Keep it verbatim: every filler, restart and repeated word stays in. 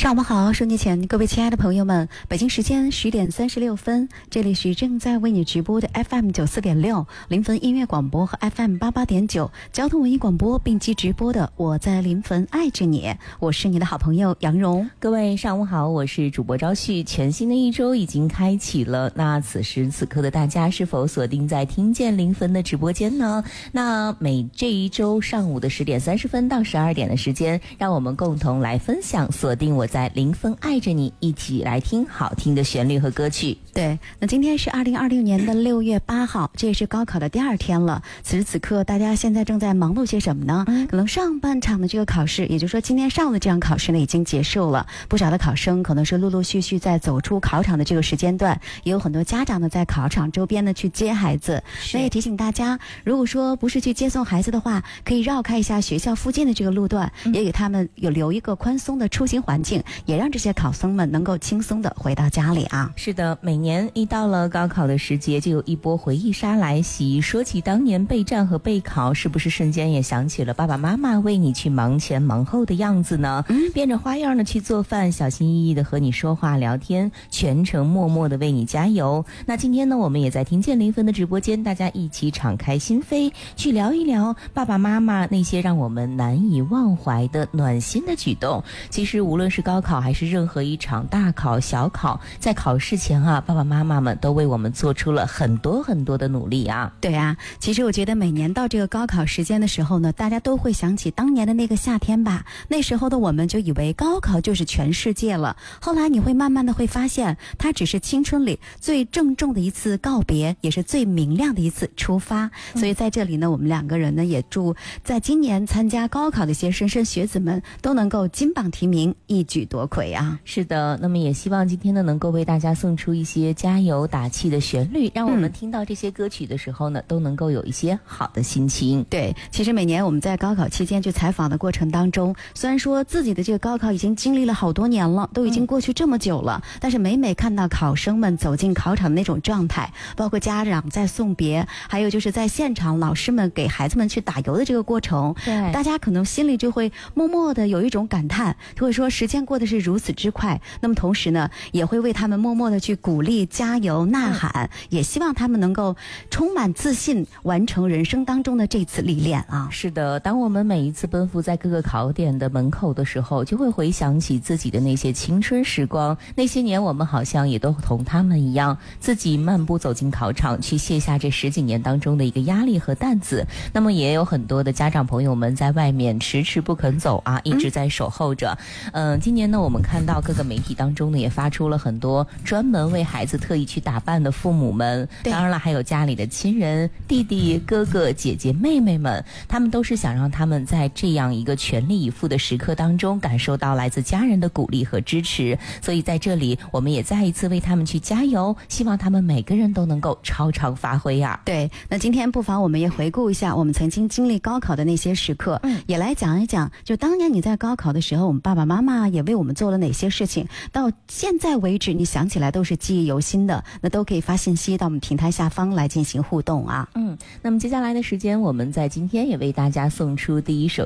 上午好，收音机前各位亲爱的朋友们，北京时间十点三十六分，这里是正在为你直播的 F M 九四点六临汾音乐广播和 F M 八八点九交通文艺广播并机直播的我在临汾爱着你，我是你的好朋友杨蓉。 各位上午好，我是主播朝旭。全新的一周已经开启了，那此时此刻的大家是否锁定在听见临汾的直播间呢？那每这一周上午的十点三十分到十二点的时间，让我们共同来分享，锁定我在临汾爱着你，一起来听好听的旋律和歌曲。 对，那今天是二零二六年的六月八号，这也是高考的第二天了。此时此刻，大家现在正在忙碌些什么呢？嗯、可能上半场的这个考试，也就是说今天上午的这场考试呢，已经结束了。不少的考生可能是陆陆续续在走出考场的这个时间段，也有很多家长呢在考场周边呢去接孩子。那也提醒大家，如果说不是去接送孩子的话，可以绕开一下学校附近的这个路段，嗯、也给他们有留一个宽松的出行环境，也让这些考生们能够轻松的回到家里啊。 是的，每年一到了高考的时节，就有一波回忆杀来袭。说起当年备战和备考，是不是瞬间也想起了爸爸妈妈为你去忙前忙后的样子呢？嗯，变着花样的去做饭，小心翼翼的和你说话聊天，全程默默的为你加油。那今天呢，我们也在听见临汾的直播间，大家一起敞开心扉，去聊一聊爸爸妈妈那些让我们难以忘怀的暖心的举动。其实无论是高考还是任何一场大考小考，在考试前啊，爸爸妈妈们都为我们做出了很多很多的努力啊。 对啊，其实我觉得每年到这个高考时间的时候呢，大家都会想起当年的那个夏天吧。那时候的我们就以为高考就是全世界了，后来你会慢慢的会发现，它只是青春里最郑重的一次告别，也是最明亮的一次出发。嗯、所以在这里呢，我们两个人呢也祝在今年参加高考的一些莘莘学子们都能够金榜题名，一举夺魁啊。 是的，那么也希望今天呢能够为大家送出一些加油打气的旋律，让我们听到这些歌曲的时候呢、嗯、都能够有一些好的心情。 对，其实每年我们在高考期间去采访的过程当中，虽然说自己的这个高考已经经历了好多年了，都已经过去这么久了、嗯、但是每每看到考生们走进考场的那种状态，包括家长在送别，还有就是在现场老师们给孩子们去打油的这个过程，对，大家可能心里就会默默的有一种感叹，就会说时间过得是如此之快。那么同时呢，也会为他们默默的去鼓励加油呐喊、嗯、也希望他们能够充满自信，完成人生当中的这次历练啊。 是的，当我们每一次奔赴在各个考点的门口的时候，就会回想起自己的那些青春时光。那些年我们好像也都同他们一样，自己漫步走进考场，去卸下这十几年当中的一个压力和担子。那么也有很多的家长朋友们在外面迟迟不肯走啊，一直在守候着。嗯、呃，今年呢，我们看到各个媒体当中呢，也发出了很多专门为孩子特意去打扮的父母们，当然了，还有家里的亲人、弟弟、哥哥、姐姐、妹妹们，他们都是想让他们在这样一个全力以赴的时刻当中，感受到来自家人的鼓励和支持。所以在这里，我们也再一次为他们去加油，希望他们每个人都能够超常发挥啊。 对，那今天不妨我们也回顾一下我们曾经经历高考的那些时刻，嗯，也来讲一讲，就当年你在高考的时候，我们爸爸妈妈也为我们做了哪些事情，到现在为止你想起来都是记忆犹新的，那都可以发信息到我们平台下方来进行互动啊。 嗯，那么接下来的时间，我们在今天也为大家送出第一首